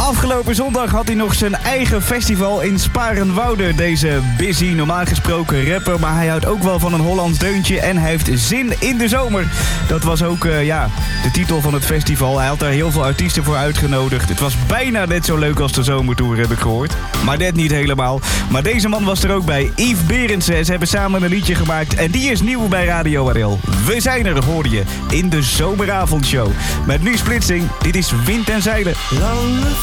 Afgelopen zondag had hij nog zijn eigen festival in Sparenwoude. Deze busy, normaal gesproken rapper, maar hij houdt ook wel van een Hollands deuntje en hij heeft zin in de zomer. Dat was ook de titel van het festival. Hij had daar heel veel artiesten voor uitgenodigd. Het was bijna net zo leuk als de zomertour, heb ik gehoord. Maar net niet helemaal. Maar deze man was er ook bij, Yves Berendsen. Ze hebben samen een liedje gemaakt en die is nieuw bij Radio RL. We zijn er, hoorde je, in de zomeravondshow. Met nu splitsing, dit is Wind en Zeilen.